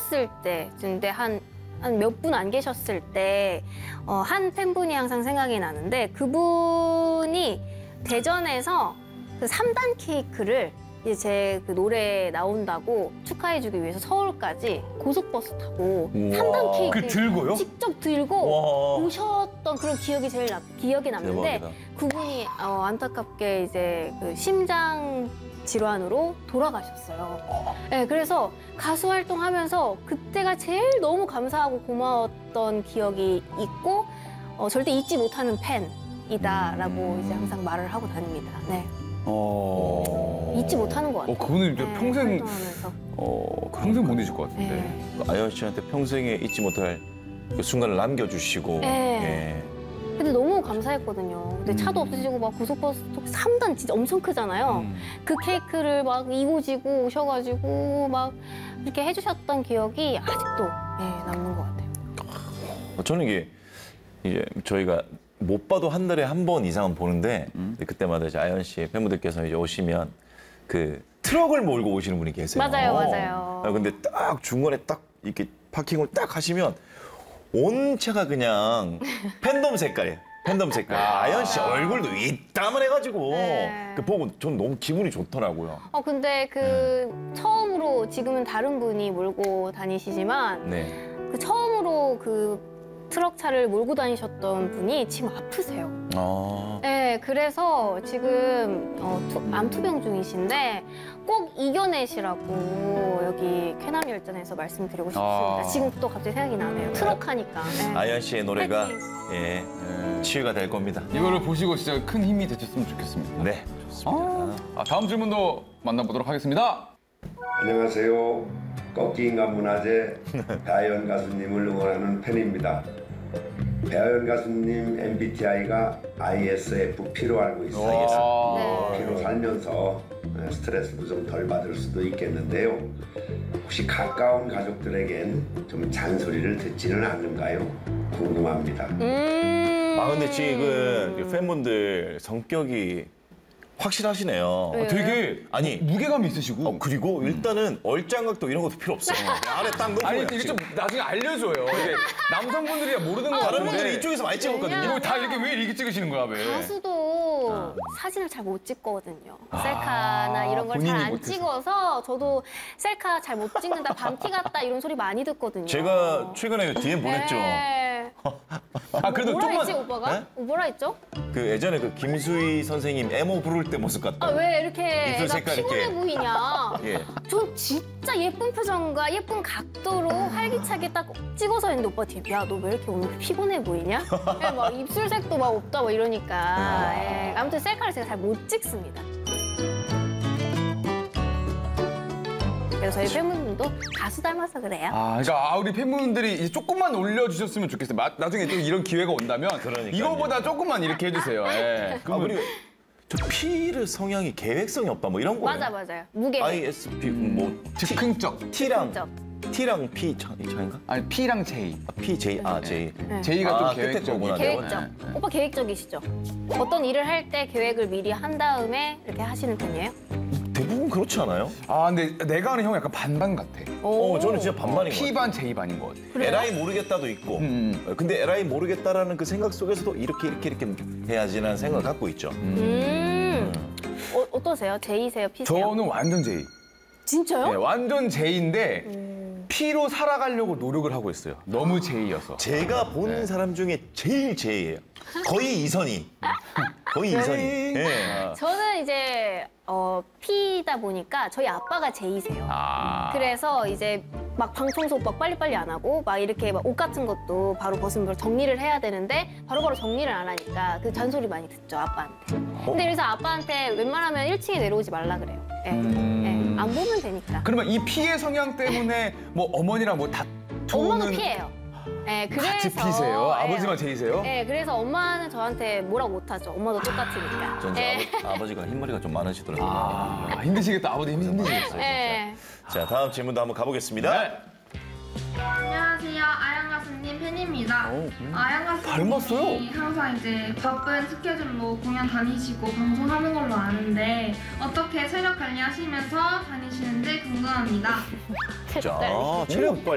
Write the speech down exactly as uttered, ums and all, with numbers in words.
계셨을 때, 근데 한 한 몇 분 안 계셨을 때, 어, 한 팬분이 항상 생각이 나는데, 그분이 대전에서 그 삼 단 케이크를 이제 제 그 노래 나온다고 축하해주기 위해서 서울까지 고속버스 타고 삼 단 케이크 그 들고요? 직접 들고 와. 오셨던 그런 기억이 제일 나, 기억에 남는데, 대박이다. 그분이 어, 안타깝게 이제 그 심장 질환으로 돌아가셨어요. 네, 그래서 가수 활동하면서 그때가 제일 너무 감사하고 고마웠던 기억이 있고, 어, 절대 잊지 못하는 팬이다라고 음. 이제 항상 말을 하고 다닙니다. 네. 어. 잊지 못하는 것 같아요. 어, 그분은 이제 네, 평생, 활동하면서. 어, 평생 못 잊을 것 같은데. 네. 아연 씨한테 평생에 잊지 못할 그 순간을 남겨주시고. 네. 예. 근데 너무 감사했거든요. 근데 차도 없으시고 막 고속버스 삼 단 진짜 엄청 크잖아요. 음. 그 케이크를 막 이고지고 오셔가지고 막 이렇게 해주셨던 기억이 아직도 네, 남는 것 같아요. 어, 저는 이게 이제 저희가 못 봐도 한 달에 한 번 이상은 보는데 음. 그때마다 이제 아연 씨의 팬분들께서 이제 오시면 그 트럭을 몰고 오시는 분이 계세요. 맞아요, 맞아요. 아, 근데 딱 중간에 딱 이렇게 파킹을 딱 하시면 온 차가 그냥 팬덤 색깔이에요. 팬덤 색깔. 아, 아연 씨 얼굴도 이따만 해가지고 네. 그 보고 전 너무 기분이 좋더라고요. 어 근데 그 처음으로 지금은 다른 분이 몰고 다니시지만 네. 그 처음으로 그 트럭차를 몰고 다니셨던 분이 지금 아프세요. 아. 네, 그래서 지금 어, 투, 암 투병 중이신데 꼭 이겨내시라고 여기 쾌남열전에서 말씀드리고 싶습니다. 아. 지금 또 갑자기 생각이 나네요. 트럭 하니까. 네. 아연 씨의 노래가 파이팅. 예, 네. 치유가 될 겁니다. 이거를 보시고 진짜 큰 힘이 되셨으면 좋겠습니다. 네, 좋습니다. 아, 다음 질문도 만나보도록 하겠습니다. 안녕하세요. 꺾기인가 문화재 배아연 가수님을 응원하는 팬입니다. 배아연 가수님 엠비티아이가 아이에스에프피로 알고 있어요. 와. 네. 피로 살면서 스트레스도 좀 덜 받을 수도 있겠는데요. 혹시 가까운 가족들에겐 좀 잔소리를 듣지는 않는가요? 궁금합니다. 음. 아 근데 지금 팬분들 성격이 확실하시네요. 네. 되게 아니. 무게감이 있으시고. 어, 그리고 일단은 얼짱각도 이런 것도 필요 없어요. 아래 딱 놓고. 아니 그냥 이게 좀 지금. 나중에 알려줘요. 이게 남성분들이 모르는 거 다른 같은데. 분들이 이쪽에서 많이 찍었거든요. 이거 다 이렇게 왜 이렇게 찍으시는 거야, 왜? 가수도 사진을 잘 못 찍거든요. 셀카나 이런 걸 잘 본인이 안 못해서. 찍어서 저도 셀카 잘 못 찍는다, 밤티 같다 이런 소리 많이 듣거든요. 제가 최근에 디엠 보냈죠. 네. 아, 그래도 뭐라 좀만. 했지, 오빠가? 네? 어, 뭐라 했죠? 그 예전에 그 김수희 선생님 에모 부를 때 모습 같다. 아, 왜 이렇게 입술 애가 색깔 피곤해 이렇게. 보이냐. 예. 전 진짜 예쁜 표정과 예쁜 각도로 활기차게 딱 찍어서 했는데 오빠 뒤에 야, 너 왜 이렇게 오늘 피곤해 보이냐? 예, 막 입술색도 막 없다 막 이러니까. 예. 아무튼 셀카를 제가 잘 못 찍습니다. 그래서 저희 팬분들도 가수 닮아서 그래요. 아, 그러니까 아, 우리 팬분들이 이제 조금만 올려주셨으면 좋겠어요. 마- 나중에 또 이런 기회가 온다면 그러니까요. 이거보다 조금만 이렇게 해주세요. 예. 아 그리고 저 P를 성향이 계획성이 없다 뭐 이런 거예요. 맞아, 맞아요. 무게. 아이에스피 뭐 즉흥적. T랑 적. T랑 P 차, 차인가? 아니 P랑 J. 아, P J 아 J. 네. J가 좀 아, 끝에 계획적이고. 거구나. 계획적. 네, 네. 오빠 계획적이시죠? 어떤 일을 할 때 계획을 미리 한 다음에 이렇게 하시는 편이에요? 대부분 그렇지 않아요? 아, 근데 내가 아는 형 약간 반반 같아. 어, 저는 진짜 반반인 것 P 같아요. 반 J 반인 것 같아. 그래요? 에라이 모르겠다도 있고. 음. 어, 근데 에라이 모르겠다라는 그 생각 속에서도 이렇게 이렇게 이렇게 해야지라는 생각을 갖고 있죠. 음. 어, 어떠세요? J세요? P세요? 저는 완전 J. 진짜요? 네, 완전 J인데 P로 살아가려고 노력을 하고 있어요. 너무 J여서. 제가 본 네. 사람 중에 제일 제예요. 거의 이선희. 거의 이선희. 예. 저는 이제 어, P다 보니까 저희 아빠가 J세요. 아. 그래서 이제 막 방 청소 막 빨리빨리 안 하고 막 이렇게 막 옷 같은 것도 바로 벗으면 바로 정리를 해야 되는데 바로바로 정리를 안 하니까 그 잔소리 많이 듣죠, 아빠한테. 근데 그래서 아빠한테 웬만하면 일 층에 내려오지 말라 그래요. 예. 음. 예. 안 보면 되니까. 그러면 이 P의 성향 때문에 뭐 어머니랑 뭐 다투는 엄마도 P예요. 예, 그래서 같이 P세요? 예. 아버지만 J세요? 네, 그래서 엄마는 저한테 뭐라고 못하죠. 엄마도 똑같으니까. 전 예. 아버, 아버지가 흰머리가 좀 많으시더라고요. 아, 힘드시겠다. 아버지 힘- 힘드시겠어요. 예. 자, 다음 질문도 한번 가보겠습니다. 네. 안녕하세요. 아양 가수님 팬입니다. 어, 아양 가수님이 닮았어요. 항상 이제 바쁜 스케줄로 공연 다니시고 방송하는 걸로 아는데 어떻게 체력 관리하시면서 다니시는지 궁금합니다. 자, 체력 관리.